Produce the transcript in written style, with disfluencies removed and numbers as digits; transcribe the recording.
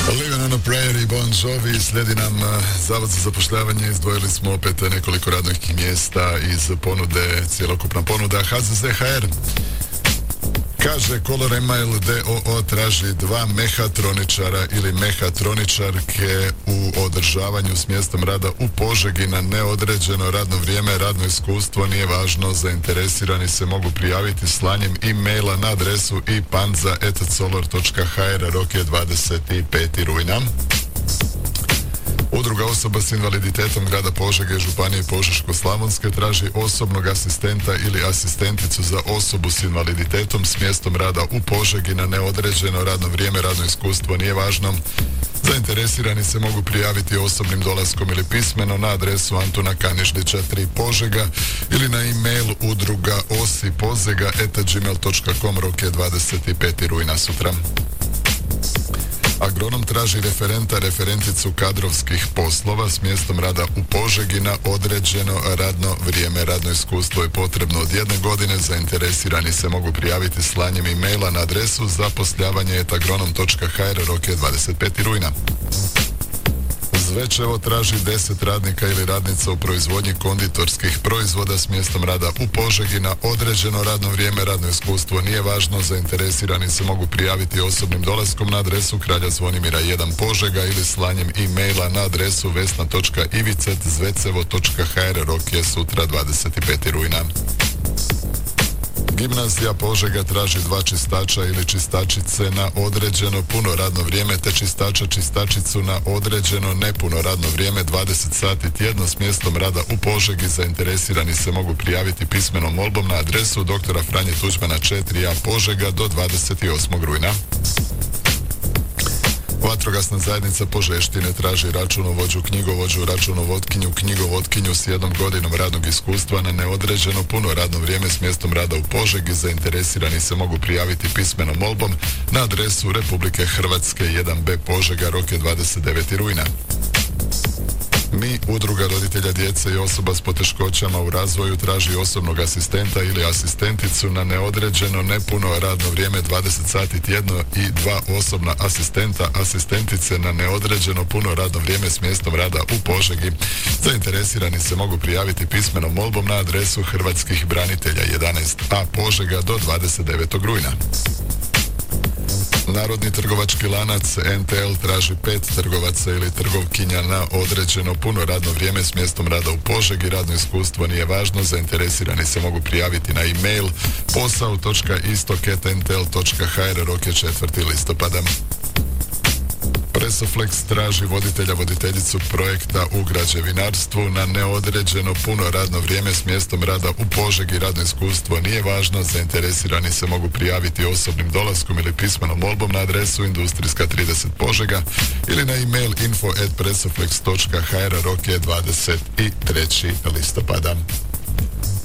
Living on a Prayer i Bon Jovi. Slijedi nam Zavod za zapošljavanje. Izdvojili smo opet nekoliko radnih mjesta iz ponude, cjelokupna ponuda HZZ HR. Kaže, Color Email DOO traži 2 mehatroničara ili mehatroničarke u održavanju s mjestom rada u Požegi na neodređeno radno vrijeme. Radno iskustvo nije važno, zainteresirani se mogu prijaviti slanjem e-maila na adresu ipanza@color.hr. Rok je 25. rujna. Udruga osoba s invaliditetom grada Požege i Županije Požeško-slavonske traži osobnog asistenta ili asistenticu za osobu s invaliditetom s mjestom rada u Požegi na neodređeno radno vrijeme. Radno iskustvo nije važno. Zainteresirani se mogu prijaviti osobnim dolaskom ili pismeno na adresu Antuna Kaniždića 3 Požega ili na e-mail udruga osipozega@gmail.com. Rok je 25. rujna sutra. Agronom traži referenticu kadrovskih poslova s mjestom rada u Požegi na određeno radno vrijeme. Radno iskustvo je potrebno od 1 godine. Zainteresirani se mogu prijaviti slanjem e-maila na adresu zapošljavanje@agronom.hr. Rok je 25. rujna. Zvečevo traži 10 radnika ili radnica u proizvodnji konditorskih proizvoda s mjestom rada u Požegi na određeno radno vrijeme. Radno iskustvo nije važno. Zainteresirani se mogu prijaviti osobnim dolaskom na adresu Kralja Zvonimira 1 Požega ili slanjem e-maila na adresu vesna.ivicet@zvecevo.hr. Rok je sutra 25. rujna. Gimnazija Požega traži 2 čistača ili čistačice na određeno puno radno vrijeme te čistačicu na određeno nepuno radno vrijeme 20 sati tjedno s mjestom rada u Požegi. Zainteresirani se mogu prijaviti pismenom molbom na adresu dr. Franje Tuđmana 4a Požega do 28. rujna. Vatrogasna zajednica Požeštine traži računovođu, knjigovodkinju s 1 godinom radnog iskustva na neodređeno puno radno vrijeme s mjestom rada u Požegi. Zainteresirani se mogu prijaviti pismenom molbom na adresu Republike Hrvatske 1b Požega. Rok je 29. rujna. Mi, udruga roditelja djece i osoba s poteškoćama u razvoju, traži osobnog asistenta ili asistenticu na neodređeno nepuno radno vrijeme 20 sati tjedno i 2 osobna asistentice na neodređeno puno radno vrijeme s mjestom rada u Požegi. Zainteresirani se mogu prijaviti pismenom molbom na adresu Hrvatskih branitelja 11a Požega do 29. rujna. Narodni trgovački lanac NTL traži 5 trgovaca ili trgovkinja na određeno puno radno vrijeme s mjestom rada u Požegi. Radno iskustvo nije važno. Zainteresirani se mogu prijaviti na e-mail posao.istok@ntl.hr. Rok je 4. listopada. Presoflex traži voditeljicu projekta u građevinarstvu na neodređeno puno radno vrijeme s mjestom rada u Požegi. Radno iskustvo nije važno. Zainteresirani se mogu prijaviti osobnim dolaskom ili pismenom molbom na adresu Industrijska 30 Požega ili na e-mail info@presoflex.hr. Rok je 23. listopada.